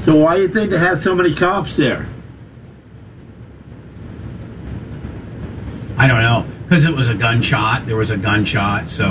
So why do you think they have so many cops there? I don't know, because it was a gunshot. There was a gunshot, so